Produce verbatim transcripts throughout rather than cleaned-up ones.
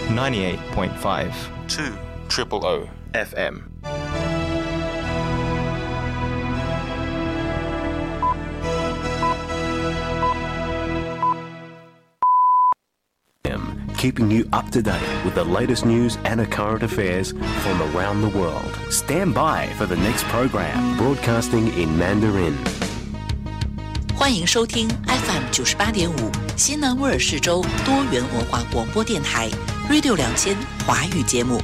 ninety-eight point five two triple O F M。 Keeping you up to date with the latest news and current affairs from around the world. Stand by for the next program, broadcasting in Mandarin. 欢迎收听 F M 九十八点五西南威尔士州多元文化广播电台 Radio 两千华语节目。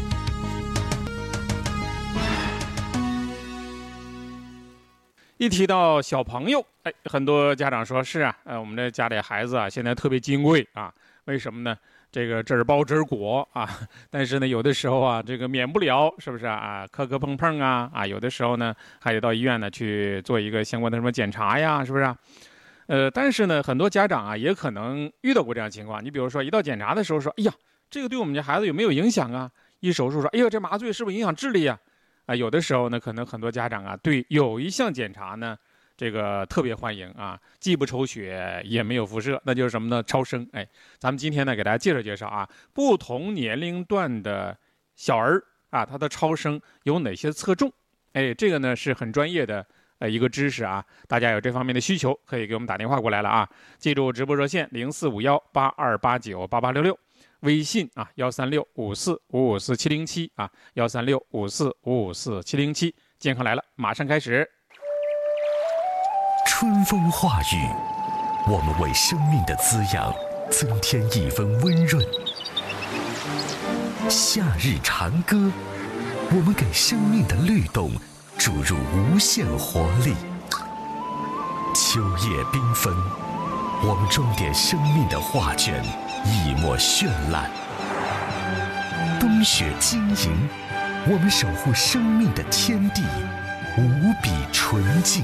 一提到小朋友，哎，很多家长说是啊，呃，我们这家里孩子啊，现在特别金贵啊，为什么呢？这个这儿包这儿裹啊，但是呢，有的时候啊，这个免不了，是不是啊？磕磕碰碰啊，啊，有的时候呢，还得到医院呢去做一个相关的什么检查呀，是不是啊？呃，但是呢，很多家长啊，也可能遇到过这样的情况。你比如说，一到检查的时候说，哎呀，这个对我们家孩子有没有影响啊？一手术说，哎呀，这麻醉是不是影响智力啊？啊，有的时候呢，可能很多家长啊，对有一项检查呢，这个特别欢迎啊，既不抽血也没有辐射，那就是什么呢？超声。哎，咱们今天呢给大家介绍介绍啊，不同年龄段的小儿啊，他的超声有哪些侧重？哎，这个呢是很专业的呃一个知识啊，大家有这方面的需求，可以给我们打电话过来了啊。记住直播热线零四五幺八二八九八八六六，微信啊幺三六五四五五四七零七啊幺三六五四五五四七零七，健康来了，马上开始。 春风化雨，我们为生命的滋养增添一分温润；夏日长歌，我们给生命的律动注入无限活力；秋叶缤纷，我们装点生命的画卷，一抹绚烂；冬雪晶莹，我们守护生命的天地，无比纯净。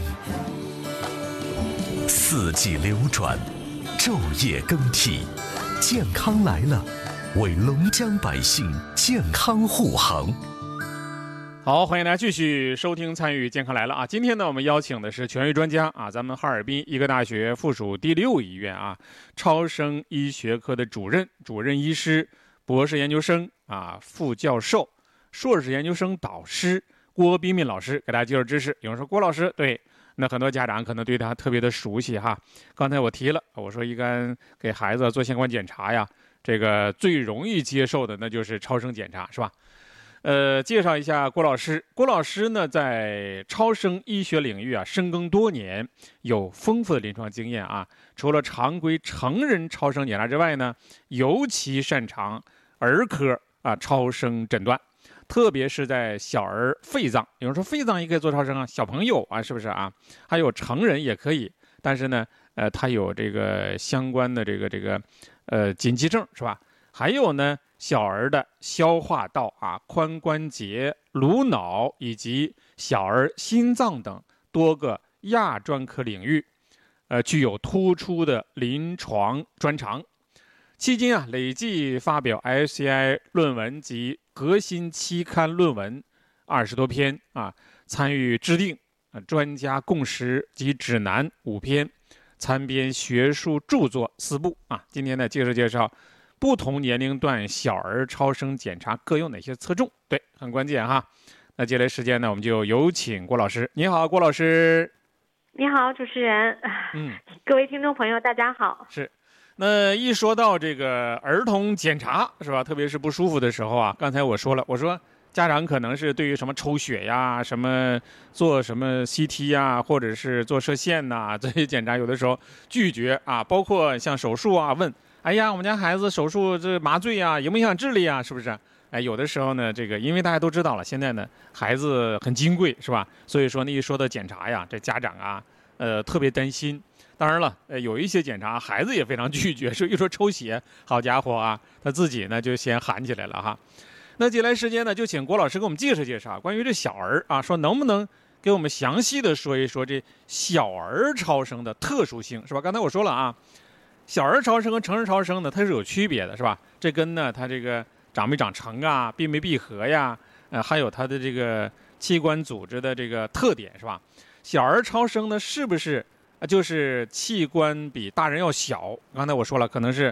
四季流转，昼夜更替，健康来了，为龙江百姓健康护航。 好，欢迎大家继续收听参与健康来了啊！今天呢，我们邀请的是权威专家啊，咱们哈尔滨医科大学附属第六医院啊超声医学科的主任、主任医师、博士研究生啊、副教授、硕士研究生导师郭彬彬老师，给大家介绍知识。有人说郭老师对。那很多家长可能对他特别的熟悉哈。刚才我提了，我说一般给孩子做相关检查呀，这个最容易接受的那就是超声检查，是吧？呃，介绍一下郭老师。郭老师呢，在超声医学领域啊深耕多年，有丰富的临床经验啊。除了常规成人超声检查之外呢，尤其擅长儿科啊超声诊断。特别是在小儿肺脏，有人说肺脏也可以做超声啊，小朋友啊，是不是啊？还有成人也可以，但是呢，呃，他有这个相关的这个这个呃紧急症，是吧？还有呢，小儿的消化道啊、髋关节、颅脑以及小儿心脏等多个亚专科领域，呃，具有突出的临床专长。迄今啊，累计发表 I S C I 论文及核心期刊论文二十多篇啊，参与制定啊专家共识及指南五篇，参编学术著作四部啊。今天呢，介绍介绍不同年龄段小儿超声检查各有哪些侧重，对，很关键哈。那接下来时间呢，我们就有请郭老师。你好，郭老师。 你好，主持人。嗯，各位听众朋友，大家好。 是。那一说到这个儿童检查是吧，特别是不舒服的时候啊，刚才我说了，我说家长可能是对于什么抽血呀、什么做什么 C T 呀，或者是做射线呐、这些检查，有的时候拒绝啊，包括像手术啊，问，哎呀，我们家孩子手术这麻醉啊，影不影响智力啊，是不是？哎，有的时候呢，这个因为大家都知道了，现在呢孩子很金贵是吧？所以说呢，一说到检查呀，这家长啊，呃，特别担心。当然了，呃，有一些检查孩子也非常拒绝，所以一说抽血，好家伙啊，他自己呢就先喊起来了哈。那接下来时间呢，就请郭老师给我们介绍介绍关于这小儿啊，说能不能给我们详细的说一说这小儿超声的特殊性，是吧？刚才我说了啊，小儿超声和成人超声呢，它是有区别的，是吧？这跟呢它这个长没长成啊，闭没闭合呀，呃，还有它的这个器官组织的这个特点，是吧？小儿超声呢，是不是就是器官比大人要小？刚才我说了，可能是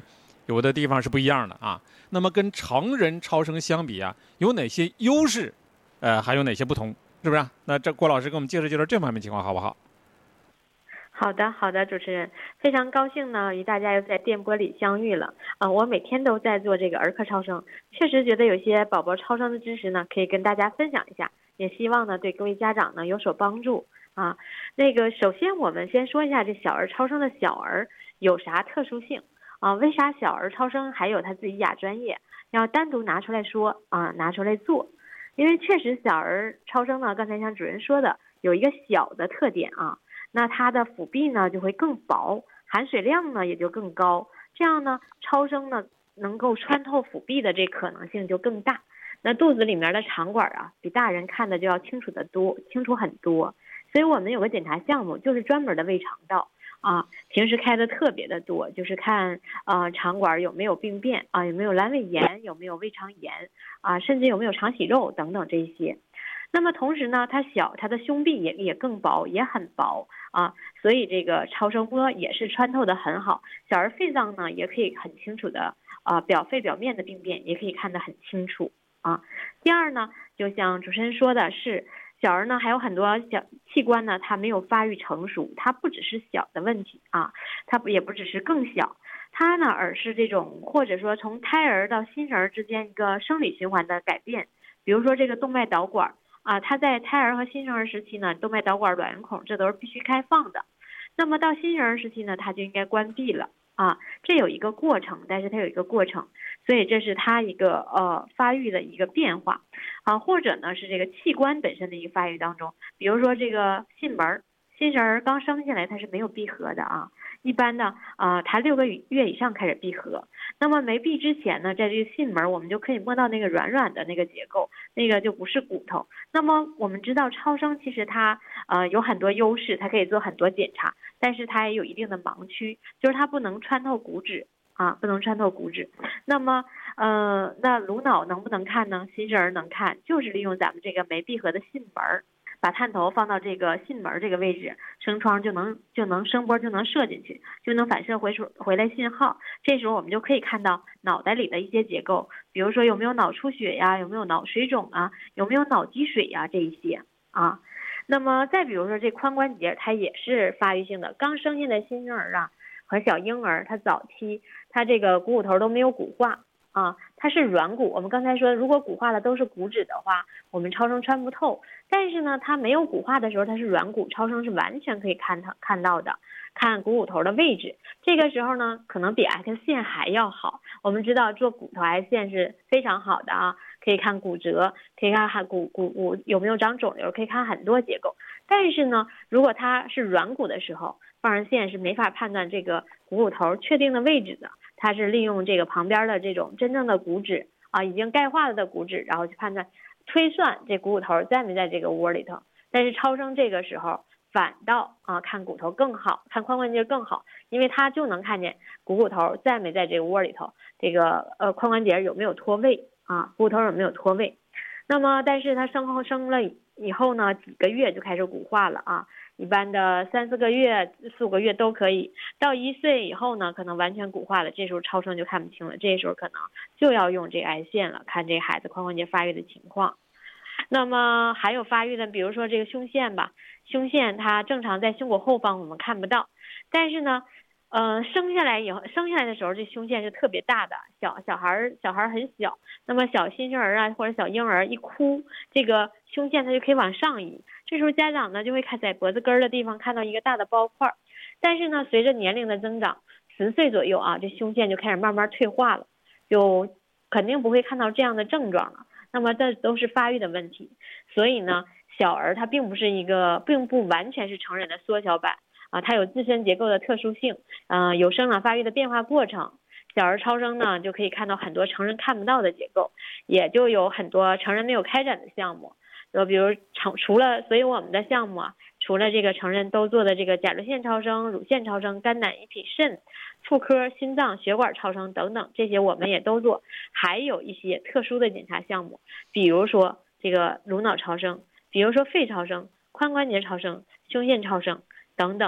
有的地方是不一样的啊。那么跟成人超声相比啊，有哪些优势？呃，还有哪些不同？是不是、啊？那这郭老师给我们介绍介绍这方面情况好不好？ 好的，好的，主持人，非常高兴呢，与大家又在电波里相遇了。啊、呃，我每天都在做这个儿科超声，确实觉得有些宝宝超声的知识呢，可以跟大家分享一下，也希望呢对各位家长呢有所帮助啊。那个，首先我们先说一下这小儿超声的小儿有啥特殊性啊？为啥小儿超声还有他自己亚专业要单独拿出来说啊，拿出来做？因为确实小儿超声呢，刚才像主任说的，有一个小的特点啊。那它的腹壁呢就会更薄，含水量呢也就更高，这样呢超声呢能够穿透腹壁的这可能性就更大。那肚子里面的肠管啊，比大人看的就要清楚得多，清楚很多。所以我们有个检查项目，就是专门的胃肠道啊，平时开的特别的多，就是看呃肠管有没有病变啊，有没有阑尾炎，有没有胃肠炎啊，甚至有没有肠息肉等等这些。那么同时呢，它小，它的胸壁也也更薄，也很薄啊，所以这个超声波也是穿透的很好。小儿肺脏呢，也可以很清楚的啊，表肺表面的病变也可以看得很清楚啊。第二呢，就像主持人说的是，小儿呢还有很多小器官呢，它没有发育成熟，它不只是小的问题啊，它也不只是更小，它呢而是这种或者说从胎儿到新生儿之间一个生理循环的改变，比如说这个动脉导管。啊，它在胎儿和新生儿时期呢，动脉导管、卵圆孔这都是必须开放的。那么到新生儿时期呢，它就应该关闭了啊。这有一个过程，但是它有一个过程，所以这是它一个呃发育的一个变化啊，或者呢是这个器官本身的一个发育当中，比如说这个囟门，新生儿刚生下来它是没有闭合的啊。一般呢，啊、呃，它六个月以上开始闭合。那么没闭之前呢，在这个囟门，我们就可以摸到那个软软的那个结构，那个就不是骨头。那么我们知道超声其实它呃有很多优势，它可以做很多检查，但是它也有一定的盲区，就是它不能穿透骨质啊，不能穿透骨质。那么呃，那颅脑能不能看呢？新生儿能看，就是利用咱们这个没闭合的囟门。把探头放到这个囟门这个位置，声窗就能就能声波就能射进去，就能反射回出回来信号。这时候我们就可以看到脑袋里的一些结构，比如说有没有脑出血呀，有没有脑水肿啊，有没有脑积水呀这一些啊。那么再比如说这髋关节，它也是发育性的，刚生下的新生儿啊和小婴儿，他早期他这个股骨头都没有骨化。啊，它是软骨。我们刚才说，如果骨化了都是骨质的话，我们超声穿不透。但是呢，它没有骨化的时候，它是软骨，超声是完全可以看它看到的，看股骨头的位置。这个时候呢，可能比 X 线还要好。我们知道做骨头 X 线是非常好的啊，可以看骨折，可以看看骨骨骨有没有长肿瘤，可以看很多结构。但是呢，如果它是软骨的时候，放射线是没法判断这个股骨头确定的位置的。它是利用这个旁边的这种真正的骨质啊，已经钙化了的骨质，然后去判断推算这股骨头在没在这个窝里头。但是超声这个时候反倒啊看骨头更好，看髋关节更好，因为它就能看见股骨头在没在这个窝里头，这个呃髋关节有没有脱位啊，股骨头有没有脱位。那么但是它生后生了以后呢，几个月就开始骨化了啊。一般的三四个月、四五个月都可以，到一岁以后呢，可能完全骨化了，这时候超声就看不清了，这时候可能就要用这个 X 线了，看这个孩子髋关节发育的情况。那么还有发育的，比如说这个胸腺吧，胸腺它正常在胸骨后方我们看不到，但是呢，呃，生下来以后，生下来的时候这胸腺是特别大的，小小孩小孩很小，那么小新生儿啊或者小婴儿一哭，这个胸腺它就可以往上移。这时候家长呢就会看在脖子根儿的地方看到一个大的包块，但是呢随着年龄的增长，十岁左右啊，这胸腺就开始慢慢退化了，就肯定不会看到这样的症状了。那么这都是发育的问题，所以呢小儿它并不是一个并不完全是成人的缩小版啊，它有自身结构的特殊性，呃有生长发育的变化过程。小儿超声呢就可以看到很多成人看不到的结构，也就有很多成人没有开展的项目。就比如除了，所以我们的项目啊，除了这个成人都做的这个甲状腺超声、乳腺超声、肝胆胰脾肾、妇科、心脏、血管超声等等，这些我们也都做。还有一些特殊的检查项目，比如说这个颅脑超声，比如说肺超声、髋关节超声、胸腺超声等等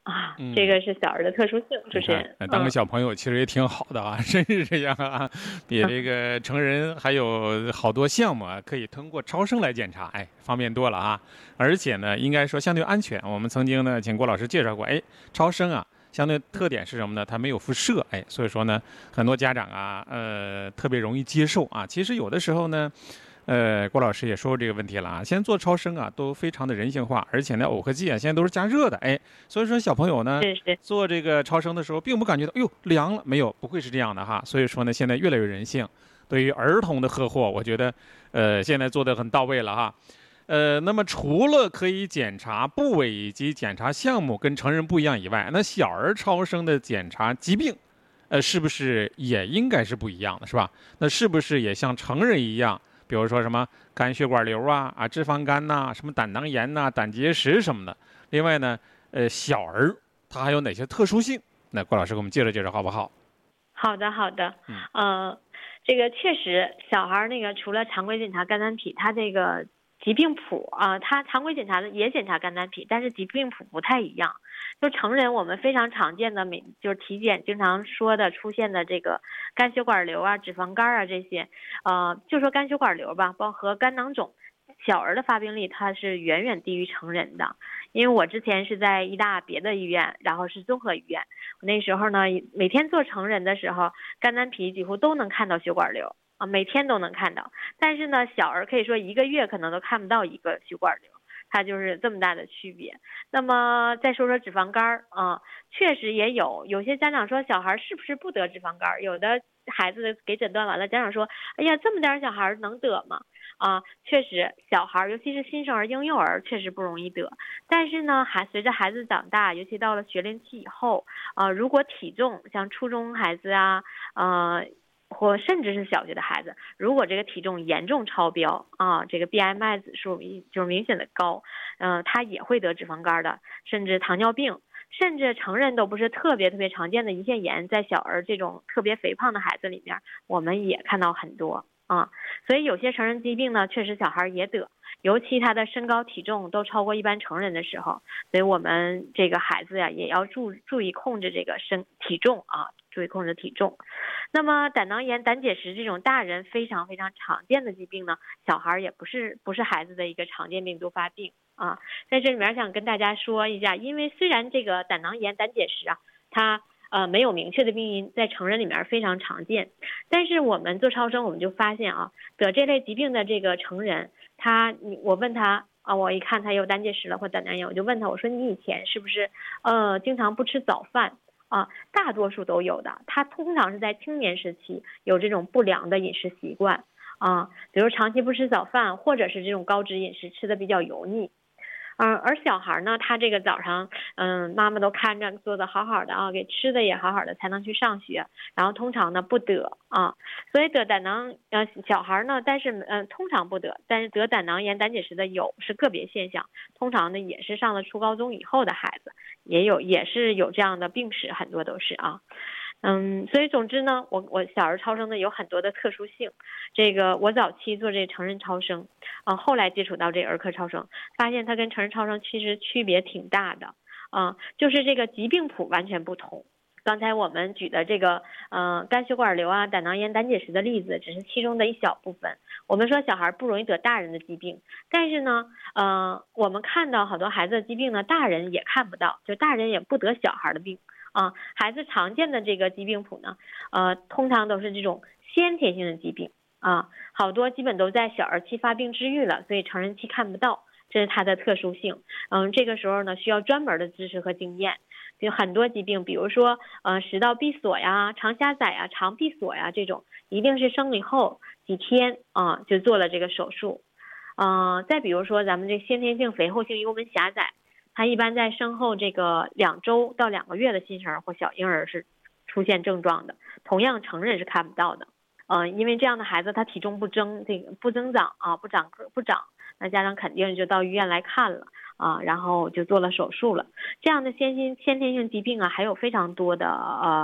啊， 嗯、 这个是小儿的特殊性，主持人。 当个小朋友其实也挺好的啊，真是这样啊，比这个成人还有好多项目啊，可以通过超声来检查，哎，方便多了啊。而且呢，应该说相对安全。我们曾经呢，请郭老师介绍过，哎，超声啊，相对特点是什么呢？它没有辐射，哎，所以说呢，很多家长啊，呃，特别容易接受啊。其实有的时候呢。呃，郭老师也说过这个问题了啊。现在做超声啊，都非常的人性化，而且呢，耦合剂啊，现在都是加热的，哎，所以说小朋友呢， 是是做这个超声的时候，并不感觉到，哎呦，凉了，没有，不会是这样的哈。所以说呢，现在越来越人性，对于儿童的呵护，我觉得，呃，现在做的很到位了哈。呃，那么除了可以检查部位以及检查项目跟成人不一样以外，那小儿超声的检查疾病，呃，是不是也应该是不一样的，是吧？那是不是也像成人一样？比如说什么肝血管瘤啊、啊脂肪肝呐、啊、什么胆囊炎呐、啊、胆结石什么的。另外呢，呃，小儿他还有哪些特殊性？那郭老师给我们介绍介绍好不好？ 好的，好的。 嗯， 呃，这个确实，小孩那个除了常规检查肝胆脾，他这个疾病谱啊，他常规检查的也检查肝胆脾，但是疾病谱不太一样。就成人我们非常常见的每就是体检经常说的出现的这个肝血管瘤啊、脂肪肝啊这些，呃，就说肝血管瘤吧，包括肝囊肿，小儿的发病率它是远远低于成人的。因为我之前是在医大别的医院，然后是综合医院，那时候呢每天做成人的时候，肝胆脾几乎都能看到血管瘤啊，每天都能看到。但是呢，小儿可以说一个月可能都看不到一个血管瘤。它就是这么大的区别。那么再说说脂肪肝啊，确实也有有些家长说小孩是不是不得脂肪肝？有的孩子给诊断完了，家长说，哎呀，这么点小孩能得吗？啊，确实小孩尤其是新生儿、婴幼儿确实不容易得。但是呢，还随着孩子长大，尤其到了学龄期以后，啊，如果体重像初中孩子啊，呃。或甚至是小学的孩子，如果这个体重严重超标啊，这个 B M I 指数就是明显的高，嗯、呃，他也会得脂肪肝的，甚至糖尿病，甚至成人都不是特别特别常见的胰腺炎，在小儿这种特别肥胖的孩子里面，我们也看到很多啊。所以有些成人疾病呢，确实小孩也得，尤其他的身高体重都超过一般成人的时候，所以我们这个孩子呀，也要注注意控制这个身体重啊。注意控制体重。那么胆囊炎、胆结石这种大人非常非常常见的疾病呢，小孩也不是不是孩子的一个常见病多发病啊。在这里面想跟大家说一下，因为虽然这个胆囊炎、胆结石啊，它呃没有明确的病因，在成人里面非常常见，但是我们做超声我们就发现啊，得这类疾病的这个成人，他我问他啊，我一看他有胆结石了或胆囊炎，我就问他，我说你以前是不是呃经常不吃早饭？啊，大多数都有的。他通常是在青年时期有这种不良的饮食习惯啊，比如长期不吃早饭，或者是这种高脂饮食，吃的比较油腻。嗯，而小孩呢，他这个早上，嗯，妈妈都看着做的好好的啊，给吃的也好好的，才能去上学。然后通常呢不得啊，所以得胆囊呃小孩呢，但是嗯、呃、通常不得，但是得胆囊炎、胆结石的有是个别现象，通常呢也是上了初高中以后的孩子，也有也是有这样的病史，很多都是啊。嗯，所以总之呢，我我小儿超声呢有很多的特殊性。这个我早期做这成人超声，啊、呃，后来接触到这儿科超声，发现它跟成人超声其实区别挺大的，啊、呃，就是这个疾病谱完全不同。刚才我们举的这个呃肝血管瘤啊、胆囊炎、胆结石的例子，只是其中的一小部分。我们说小孩不容易得大人的疾病，但是呢，呃，我们看到好多孩子的疾病呢，大人也看不到，就大人也不得小孩的病。啊，孩子常见的这个疾病谱呢，呃，通常都是这种先天性的疾病啊，好多基本都在小儿期发病治愈了，所以成人期看不到，这是它的特殊性。嗯，这个时候呢，需要专门的知识和经验。有很多疾病，比如说呃食道闭锁呀、肠狭窄呀、肠闭锁呀这种，一定是生理后几天啊就做了这个手术。嗯、呃，再比如说咱们这先天性肥厚性幽门狭窄。它一般在生后这个两周到两个月的新生儿或小婴儿是出现症状的，同样成人是看不到的。嗯、呃，因为这样的孩子他体重不增，这个不增长啊，不长个不长，那家长肯定就到医院来看了啊，然后就做了手术了。这样的先天先天性疾病啊，还有非常多的呃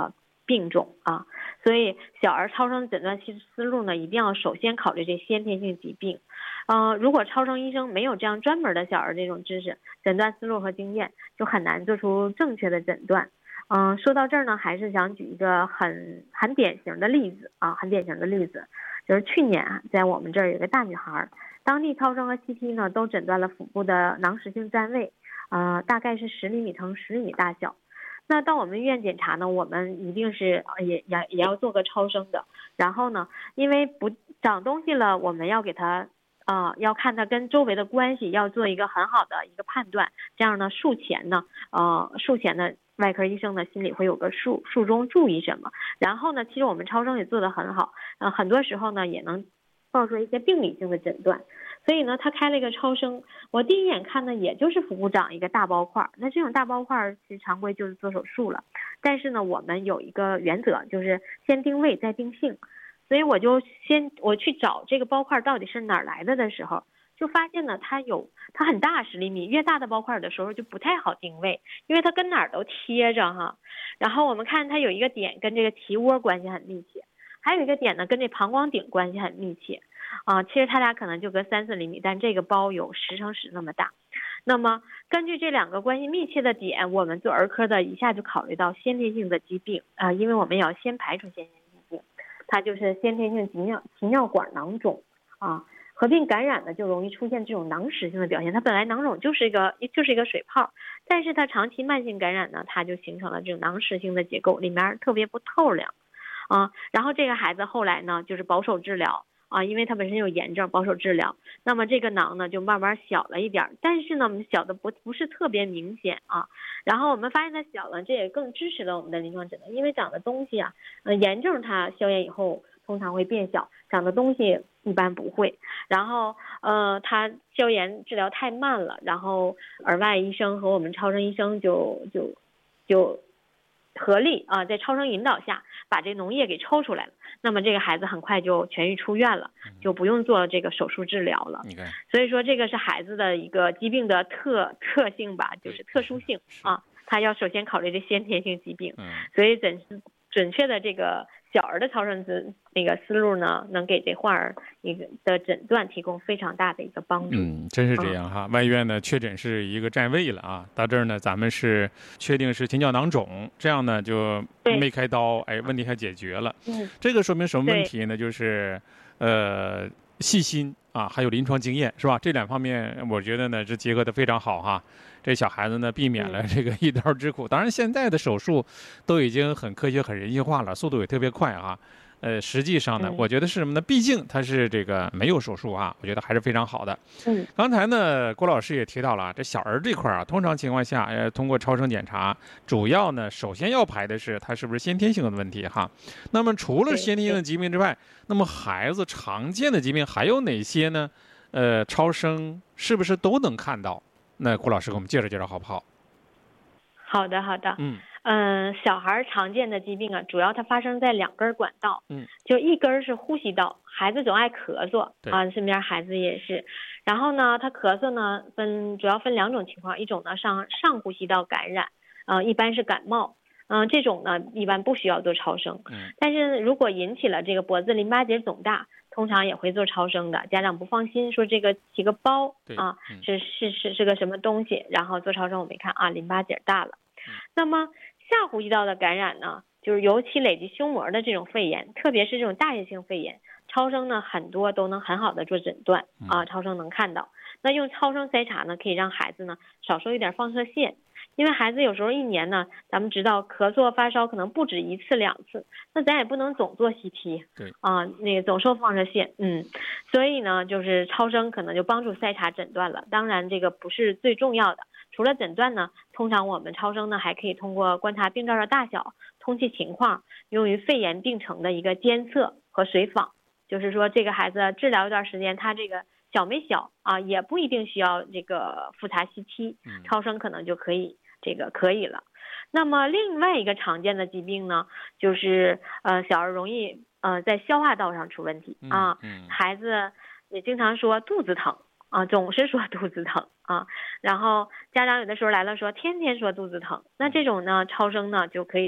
病种啊。所以小儿超声诊断思路呢，一定要首先考虑这先天性疾病。呃，如果超声医生没有这样专门的小儿这种知识、诊断思路和经验，就很难做出正确的诊断。嗯、呃，说到这儿呢，还是想举一个很很典型的例子啊，很典型的例子，就是去年啊，在我们这儿有个大女孩，当地超声和 C T 呢都诊断了腹部的囊实性占位，呃，大概是十厘米乘十厘米大小。那到我们医院检查呢，我们一定是也也也要做个超声的。然后呢，因为不长东西了，我们要给它呃要看它跟周围的关系，要做一个很好的一个判断。这样呢，术前呢，呃，术前的外科医生呢心里会有个数，术中注意什么。然后呢，其实我们超声也做得很好，呃，很多时候呢也能报出一些病理性的诊断。所以呢，他开了一个超声，我第一眼看呢，也就是腹部长一个大包块，那这种大包块其实常规就是做手术了。但是呢，我们有一个原则，就是先定位再定性。所以我就先我去找这个包块到底是哪儿来的的时候，就发现呢，它有它很大十厘米，越大的包块的时候就不太好定位，因为它跟哪儿都贴着哈。然后我们看它有一个点跟这个脐窝关系很密切，还有一个点呢跟这膀胱顶关系很密切。啊，其实它俩可能就隔三四厘米，但这个包有十乘十那么大。那么根据这两个关系密切的点，我们做儿科的一下就考虑到先天性的疾病啊、呃，因为我们要先排除先天性疾病，它就是先天性泌尿泌尿管囊肿啊，合并感染呢就容易出现这种囊实性的表现。它本来囊肿就是一个就是一个水泡，但是它长期慢性感染呢，它就形成了这种囊实性的结构，里面特别不透亮啊。然后这个孩子后来呢，就是保守治疗。啊，因为它本身有炎症，保守治疗，那么这个囊呢就慢慢小了一点，但是呢，我们小的不不是特别明显啊。然后我们发现它小了，这也更支持了我们的临床诊断，因为长的东西啊，呃，炎症它消炎以后通常会变小，长的东西一般不会。然后呃，它消炎治疗太慢了，然后耳外医生和我们超声医生就就就。合力啊，在超声引导下把这脓液给抽出来了，那么这个孩子很快就痊愈出院了，就不用做这个手术治疗了。所以说这个是孩子的一个疾病的特特性吧，就是特殊性啊，他要首先考虑这先天性疾病，所以准准确的这个小儿的超声思那个思路呢，能给这患儿一个的诊断提供非常大的一个帮助。 嗯，真是这样哈。嗯、外院呢确诊是一个占位了啊，到这儿呢咱们是确定是前脚囊肿，这样呢就没开刀，哎，问题还解决了。嗯，这个说明什么问题呢？就是呃细心啊，还有临床经验是吧？这两方面我觉得呢是结合的非常好哈。这小孩子呢避免了这个一刀之苦。当然现在的手术都已经很科学很人性化了，速度也特别快啊。呃，实际上呢，我觉得是什么呢？毕竟它是这个没有手术啊，我觉得还是非常好的。嗯，刚才呢，郭老师也提到了，这小儿这块啊，通常情况下，呃，通过超声检查，主要呢，首先要排的是它是不是先天性的问题哈。那么除了先天性的疾病之外，那么孩子常见的疾病还有哪些呢？呃，超声是不是都能看到？那郭老师给我们介绍介绍好不好？ 好的，好的。 嗯。 嗯，小孩常见的疾病啊，主要它发生在两根管道， 嗯， 就一根是呼吸道，孩子总爱咳嗽啊，身边孩子也是。然后呢，他咳嗽呢分主要分两种情况，一种呢上上呼吸道感染，呃，一般是感冒，嗯、呃，这种呢一般不需要做超声， 嗯， 但是如果引起了这个脖子淋巴结肿大，通常也会做超声的。家长不放心，说这个起个包啊， 嗯、 是是是是个什么东西，然后做超声我们一看啊，淋巴结大了，嗯、那么。下呼吸道的感染呢，就是尤其累积胸膜的这种肺炎，特别是这种大叶性肺炎，超声呢很多都能很好的做诊断啊，超声能看到。那用超声筛查呢，可以让孩子呢少受一点放射线，因为孩子有时候一年呢，咱们知道咳嗽发烧可能不止一次两次，那咱也不能总做 C T， 对啊，那个总受放射线，嗯，所以呢，就是超声可能就帮助筛查诊断了。当然这个不是最重要的。除了诊断呢，通常我们超声呢还可以通过观察病灶的大小、通气情况，用于肺炎病程的一个监测和随访。就是说，这个孩子治疗一段时间，他这个小没小啊，也不一定需要这个复查 C T， 超声可能就可以这个可以了。那么另外一个常见的疾病呢，就是呃小儿容易呃在消化道上出问题啊，孩子也经常说肚子疼。啊，总是说肚子疼啊，然后家长有的时候来了说天天说肚子疼，那这种呢超声呢就可以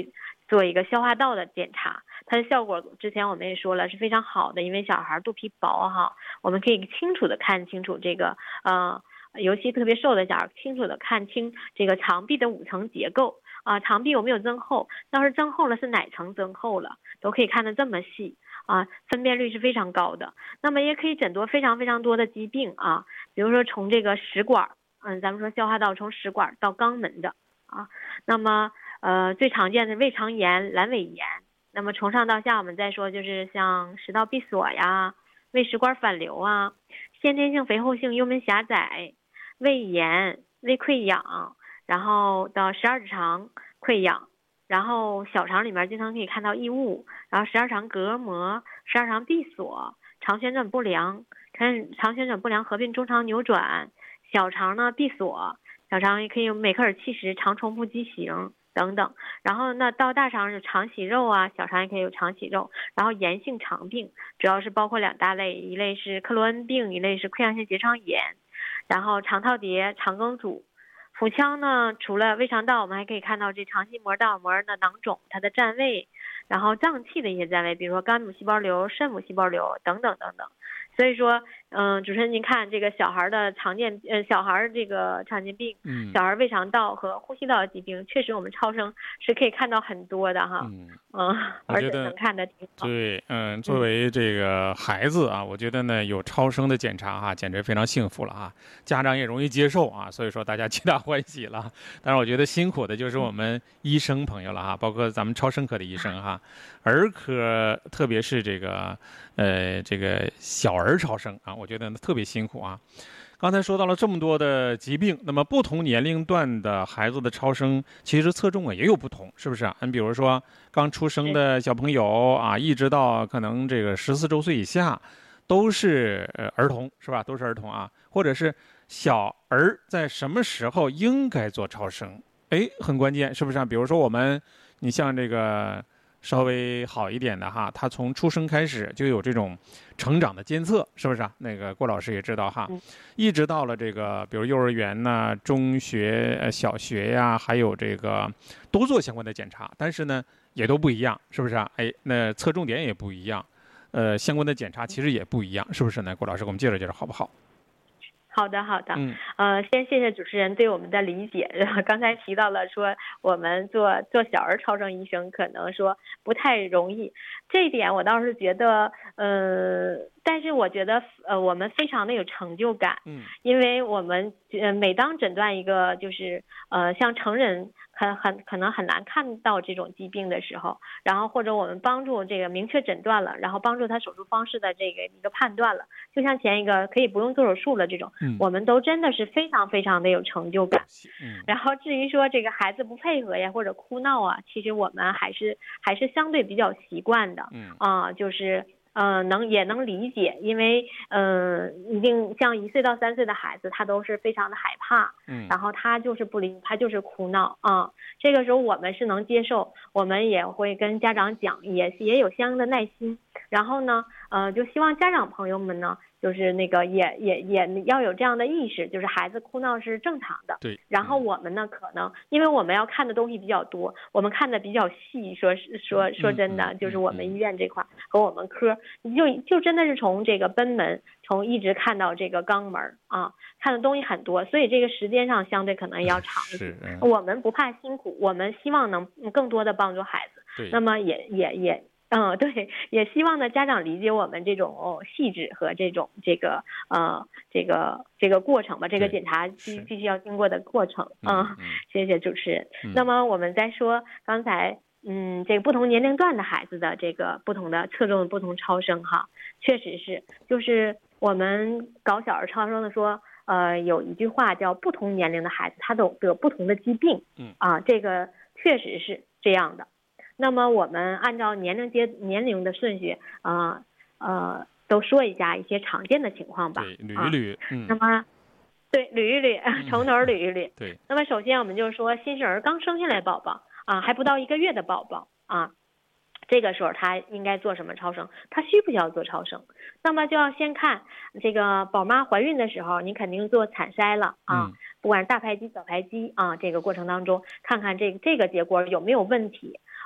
做一个消化道的检查，它的效果之前我们也说了是非常好的，因为小孩肚皮薄哈，我们可以清楚的看清楚这个呃，尤其特别瘦的小孩，清楚的看清这个肠壁的五层结构啊，肠壁有没有增厚，要是增厚了是哪层增厚了，都可以看得这么细啊，分辨率是非常高的。那么也可以诊断非常非常多的疾病啊，比如说从这个食管，嗯，咱们说消化道从食管到肛门的啊，那么呃最常见的胃肠炎、阑尾炎，那么从上到下我们再说就是像食道闭锁呀、胃食管反流啊、先天性肥厚性幽门狭窄、胃炎、胃溃疡，然后到十二指肠溃疡，然后小肠里面经常可以看到异物，然后十二肠隔膜、十二肠闭锁、肠旋转不良，看肠旋转不良合并中肠扭转，小肠呢闭锁，小肠也可以有美克尔憩室、肠重复畸形等等。然后呢到大肠有肠息肉啊，小肠也可以有肠息肉。然后炎性肠病主要是包括两大类，一类是克罗恩病，一类是溃疡性结肠炎。然后肠套叠、肠梗阻。腹腔呢，除了胃肠道，我们还可以看到这肠系膜、大脑膜的囊肿，它的占位，然后脏器的一些占位，比如说肝母细胞瘤、肾母细胞瘤等等等等。所以说，嗯，主持人您看这个小孩的常见，呃，小孩这个常见病，嗯，小孩胃肠道和呼吸道的疾病，确实我们超声是可以看到很多的哈，嗯，嗯而且能看得挺好。 对，嗯，作为这个孩子啊，我觉得呢有超声的检查哈，简直非常幸福了啊，家长也容易接受啊，所以说大家皆大欢喜了。但是我觉得辛苦的就是我们医生朋友了哈，包括咱们超声科的医生哈，儿科特别是这个呃这个小儿超声啊，我觉得特别辛苦啊。刚才说到了这么多的疾病，那么不同年龄段的孩子的超声其实侧重啊也有不同，是不是啊？你比如说刚出生的小朋友啊，一直到可能这个十四周岁以下，都是呃儿童，是吧？都是儿童啊，或者是小儿在什么时候应该做超声？哎，很关键，是不是啊？比如说我们，你像这个稍微好一点的哈，他从出生开始就有这种成长的监测，是不是啊？那个郭老师也知道哈，一直到了这个比如幼儿园呐、中学、呃小学呀，还有这个都做相关的检查，但是呢也都不一样，是不是啊？哎，那侧重点也不一样，呃，相关的检查其实也不一样，是不是呢？郭老师给我们介绍介绍好不好？ 好的，好的， 嗯， 呃，先谢谢主持人对我们的理解。刚才提到了说我们做做小儿超声医生可能说不太容易，这一点我倒是觉得，呃，但是我觉得呃我们非常的有成就感，嗯，因为我们呃每当诊断一个就是呃像成人很很可能很难看到这种疾病的时候，然后或者我们帮助这个明确诊断了，然后帮助他手术方式的这个一个判断了，就像前一个可以不用做手术了这种，嗯，我们都真的是非常非常的有成就感。嗯，然后至于说这个孩子不配合呀或者哭闹啊，其实我们还是还是相对比较习惯的，嗯啊，就是呃能也能理解，因为呃一定像一岁到三岁的孩子，他都是非常的害怕，嗯，然后他就是不理，他就是哭闹啊。这个时候我们是能接受，我们也会跟家长讲，也也有相应的耐心。然后呢，呃，就希望家长朋友们呢，就是那个也也也要有这样的意识，就是孩子哭闹是正常的。 对。 然后我们呢，可能因为我们要看的东西比较多，我们看的比较细，说说说真的，就是我们医院这块和我们科，就就真的是从这个贲门，从一直看到这个肛门啊，看的东西很多，所以这个时间上相对可能要长一些。嗯、我们不怕辛苦，我们希望能更多的帮助孩子。 对。 那么也也也。嗯，对，也希望呢家长理解我们这种、哦、细致和这种这个呃这个这个过程吧，这个检查必必须要经过的过程。嗯，嗯谢谢主持人。嗯、那么我们再说刚才嗯这个不同年龄段的孩子的这个不同的侧重的不同超声哈，确实是就是我们搞小儿超声的说，呃有一句话叫不同年龄的孩子他都得不同的疾病。嗯啊，这个确实是这样的。那么我们按照年龄阶年龄的顺序，呃呃，都说一下一些常见的情况吧。 对，捋一捋。啊、嗯。 那么，对，捋一捋，从头捋一捋。 对。 那么首先我们就说新生儿刚生下来宝宝啊，还不到一个月的宝宝啊，这个时候他应该做什么超声？他需不需要做超声？那么就要先看这个宝妈怀孕的时候，你肯定做产筛了啊。嗯，不管是大排畸、小排畸啊，这个过程当中看看这个这个结果有没有问题。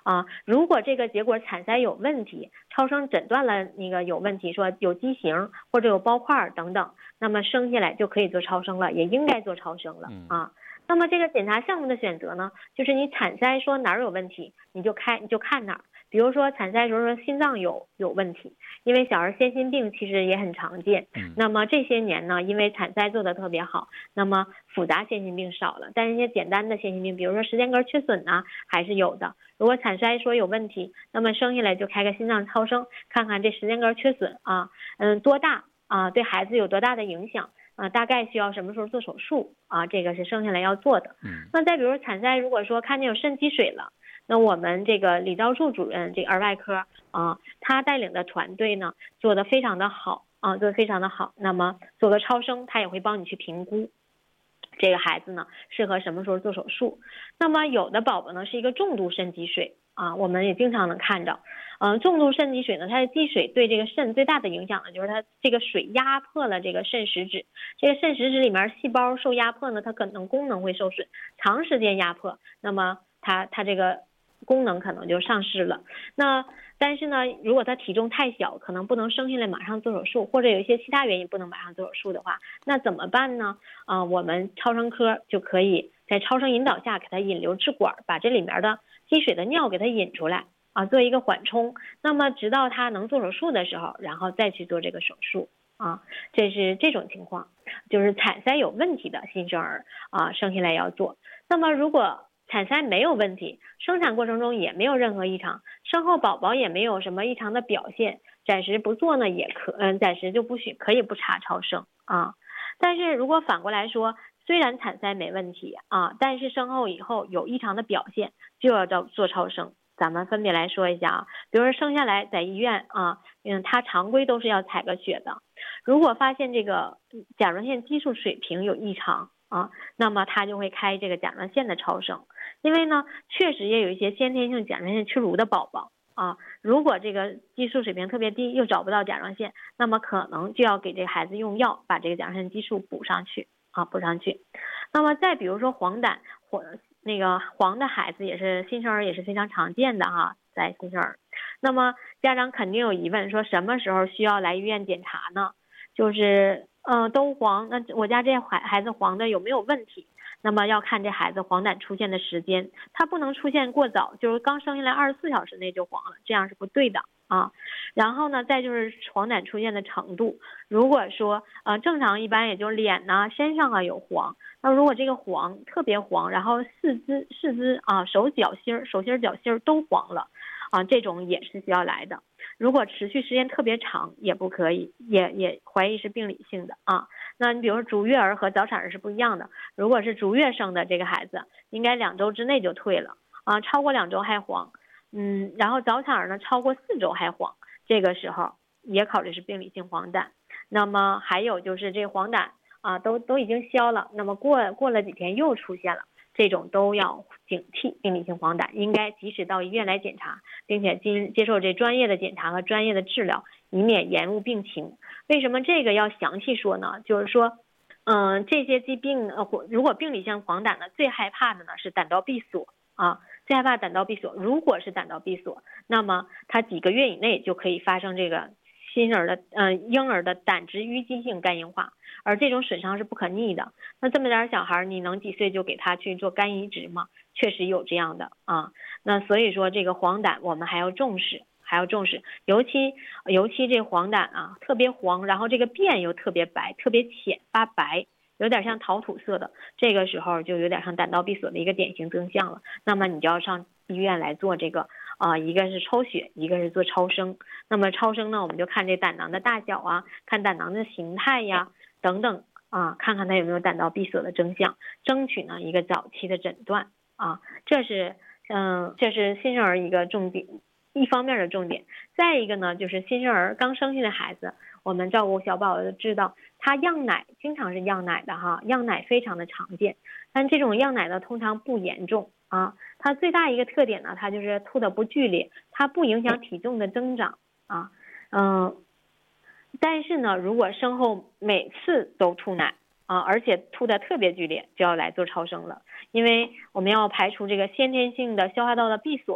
啊。如果这个结果产筛有问题，超声诊断了那个有问题，说有畸形或者有包块等等，那么生下来就可以做超声了，也应该做超声了啊。那么这个检查项目的选择呢，就是你产筛说哪儿有问题，你就开你就看哪儿。比如说产筛时候说心脏有有问题，因为小儿先心病其实也很常见。那么这些年呢，因为产筛做的特别好，那么复杂先心病少了，但是一些简单的先心病，比如说时间根缺损呢，还是有的。如果产筛说有问题，那么生下来就开个心脏超声，看看这时间根缺损啊，嗯多大啊，对孩子有多大的影响。啊，大概需要什么时候做手术啊？这个是生下来要做的。嗯，那再比如产筛，如果说看见有肾积水了，那我们这个李昭柱主任，这个儿外科啊，他带领的团队呢，做的非常的好啊，做的非常的好。那么做个超声，他也会帮你去评估这个孩子呢适合什么时候做手术。那么有的宝宝呢是一个重度肾积水啊，我们也经常能看到。嗯，重度肾积水呢，它的积水对这个肾最大的影响呢，就是它这个水压迫了这个肾实质，这个肾实质里面细胞受压迫呢，它可能功能会受损，长时间压迫，那么它它这个功能可能就丧失了。那但是呢，如果它体重太小，可能不能生下来马上做手术，或者有一些其他原因不能马上做手术的话，那怎么办呢？啊、呃，我们超声科就可以在超声引导下给它引流支管，把这里面的积水的尿给它引出来。啊，做一个缓冲，那么直到他能做手术的时候，然后再去做这个手术啊，这是这种情况，就是产筛有问题的新生儿啊，生下来要做。那么如果产筛没有问题，生产过程中也没有任何异常，生后宝宝也没有什么异常的表现，暂时不做呢也可，嗯，暂时就不许可以不查超声啊。但是如果反过来说，虽然产筛没问题啊，但是生后以后有异常的表现，就要做超声。咱们分别来说一下啊，比如说生下来在医院啊，嗯，他常规都是要采个血的。如果发现这个甲状腺激素水平有异常啊，那么他就会开这个甲状腺的超声。因为呢，确实也有一些先天性甲状腺缺乳的宝宝啊，如果这个激素水平特别低，又找不到甲状腺，那么可能就要给这个孩子用药，把这个甲状腺激素补上去啊，补上去。那么再比如说黄疸或那个黄的孩子也是新生儿也是非常常见的哈，在新生儿。那么家长肯定有疑问，说什么时候需要来医院检查呢？就是嗯、呃、都黄，那我家这孩孩子黄的有没有问题？那么要看这孩子黄疸出现的时间，它不能出现过早，就是刚生下来二十四小时内就黄了，这样是不对的啊。然后呢，再就是黄疸出现的程度，如果说呃正常一般也就脸呐、身上啊有黄。那如果这个黄特别黄，然后四肢四肢啊手脚心手心脚心都黄了啊，这种也是需要来的。如果持续时间特别长也不可以，也也怀疑是病理性的啊。那你比如说足月儿和早产儿是不一样的，如果是足月生的这个孩子，应该两周之内就退了啊，超过两周还黄，嗯，然后早产儿呢超过四周还黄，这个时候也考虑是病理性黄疸。那么还有就是这黄疸。啊，都都已经消了，那么过过了几天又出现了，这种都要警惕病理性黄疸，应该及时到医院来检查，并且接接受这专业的检查和专业的治疗，以免延误病情。为什么这个要详细说呢？就是说，嗯、呃，这些疾病呃，如果病理性黄疸呢，最害怕的呢是胆道闭锁啊，最害怕胆道闭锁。如果是胆道闭锁，那么它几个月以内就可以发生这个新儿的嗯、呃、婴儿的胆汁淤积性肝硬化。而这种损伤是不可逆的。那这么点小孩，你能几岁就给他去做肝移植吗？确实有这样的啊。那所以说这个黄疸我们还要重视，还要重视，尤其尤其这黄疸啊，特别黄，然后这个便又特别白，特别浅发白，有点像陶土色的，这个时候就有点像胆道闭锁的一个典型征象了。那么你就要上医院来做这个啊、呃，一个是抽血，一个是做超声。那么超声呢，我们就看这胆囊的大小啊，看胆囊的形态呀。等等啊，看看他有没有胆道闭锁的征象，争取呢一个早期的诊断啊，这是嗯，这是新生儿一个重点，一方面的重点。再一个呢，就是新生儿刚生下的孩子，我们照顾小宝宝都知道，他样奶经常是样奶的哈，样奶非常的常见，但这种样奶呢通常不严重啊，它最大一个特点呢，它就是吐的不剧烈，它不影响体重的增长啊，嗯。但是呢，如果生后每次都吐奶啊，而且吐的特别剧烈，就要来做超声了，因为我们要排除这个先天性的消化道的闭锁，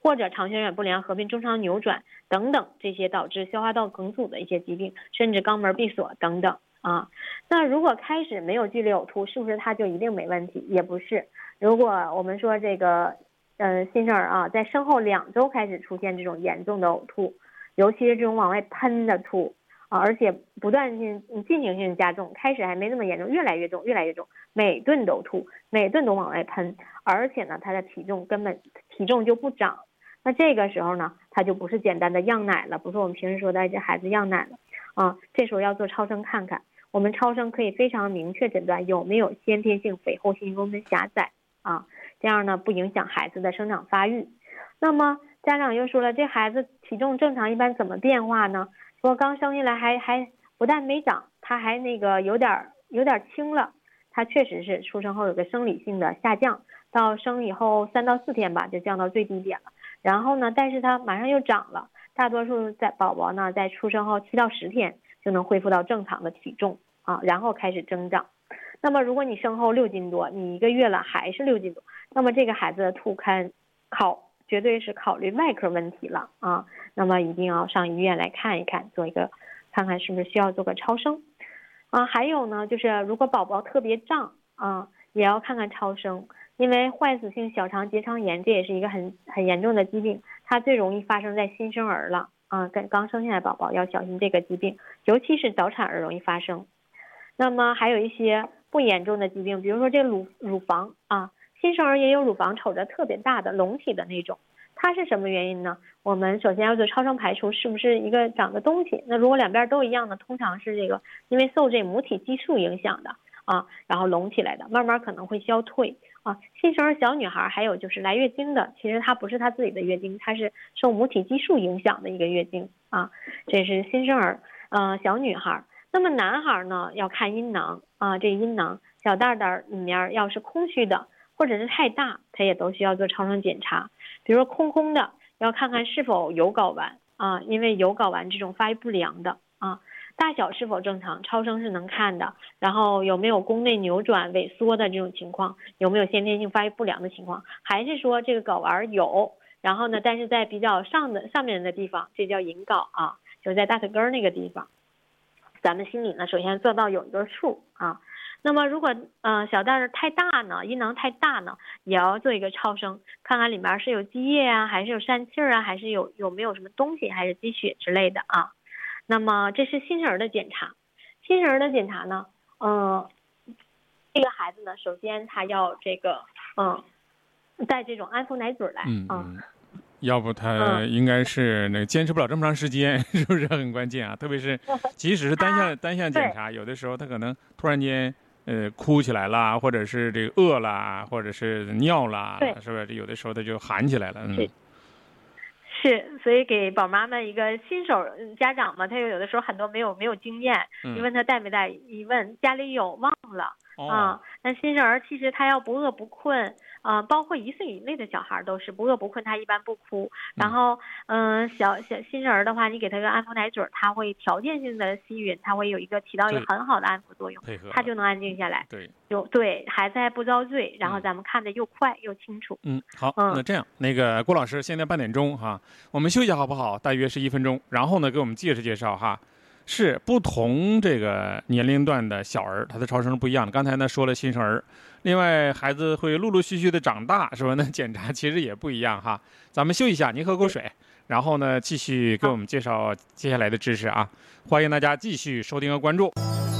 或者肠血管不良合并中肠扭转等等这些导致消化道梗阻的一些疾病，甚至肛门闭锁等等啊。那如果开始没有剧烈呕吐，是不是它就一定没问题？也不是。如果我们说这个呃新生儿啊，在生后两周开始出现这种严重的呕吐，尤其是这种往外喷的吐啊，而且不断性进行性加重，开始还没那么严重，越来越重，越来越重，每顿都吐，每顿都往外喷，而且呢，他的体重根本体重就不长。那这个时候呢，他就不是简单的样奶了，不是我们平时说的这孩子样奶了啊。这时候要做超声看看，我们超声可以非常明确诊断有没有先天性肥厚性幽门狭窄啊，这样呢不影响孩子的生长发育。那么家长又说了，这孩子体重正常一般怎么变化呢？说刚生下来还还不但没长，他还那个有点有点轻了，他确实是出生后有个生理性的下降，到生以后三到四天吧就降到最低点了。然后呢，但是他马上又长了，大多数在宝宝呢在出生后七到十天就能恢复到正常的体重啊，然后开始增长。那么如果你生后六斤多，你一个月了还是六斤多，那么这个孩子的吐看考绝对是考虑外科问题了啊，那么一定要上医院来看一看，做一个看看是不是需要做个超声啊。还有呢，就是如果宝宝特别胀啊，也要看看超声。因为坏死性小肠结肠炎这也是一个很很严重的疾病，它最容易发生在新生儿了啊，跟刚生下来宝宝要小心这个疾病，尤其是早产儿容易发生。那么还有一些不严重的疾病，比如说这乳乳房啊，新生儿也有乳房瞅着特别大的隆起的那种，它是什么原因呢？我们首先要做超声排除是不是一个长的东西，那如果两边都一样的，通常是这个因为受这母体激素影响的啊，然后隆起来的，慢慢可能会消退啊。新生儿小女孩还有就是来月经的，其实她不是她自己的月经，她是受母体激素影响的一个月经啊。这是新生儿，呃，小女孩。那么男孩呢，要看阴囊啊，这阴囊小蛋蛋里面要是空虚的，或者是太大，它也都需要做超声检查。比如说空空的，要看看是否有睾丸啊，因为有睾丸这种发育不良的啊。大小是否正常，超声是能看的。然后有没有宫内扭转萎缩的这种情况，有没有先天性发育不良的情况，还是说这个睾丸有，然后呢，但是在比较上的上面的地方，这叫隐睾啊，就是在大腿根那个地方。咱们心里呢，首先做到有一个数啊。那么如果呃小蛋儿太大呢，阴囊太大呢，也要做一个超声，看看里面是有积液啊，还是有疝气啊，还是有有没有什么东西，还是积血之类的啊。那么这是新生儿的检查。新生儿的检查呢，呃，这个孩子呢，首先他要这个嗯、呃，带这种安抚奶嘴来嗯啊。 嗯要不他应该是那个坚持不了这么长时间，是不是很关键啊？特别是即使是单项单项检查，有的时候他可能突然间呃哭起来啦，或者是这个饿啦，或者是尿啦，是不是？有的时候他就喊起来了。嗯， 是，所以给宝妈们一个新手家长嘛，他有的时候很多没有没有经验，你问他带没带，一问家里有忘了、哦、啊。那新生儿其实他要不饿不困。啊、呃，包括一岁以内的小孩都是不饿不困，他一般不哭。然后，嗯、呃，小小新生儿的话，你给他个安抚奶嘴，他会条件性的吸吮，他会有一个起到一个很好的安抚作用，他就能安静下来。 对， 就对，孩子还不遭罪，然后咱们看的又快又清楚。 嗯，好，嗯、那这样，那个郭老师，现在半点钟哈，我们休息好不好？大约是一分钟，然后呢，给我们介绍介绍哈。是不同这个年龄段的小儿，他的超声不一样的。刚才呢说了新生儿，另外孩子会陆陆续续的长大，是吧？那检查其实也不一样哈。咱们休息一下，您喝口水，然后呢继续给我们介绍接下来的知识啊。欢迎大家继续收听和关注。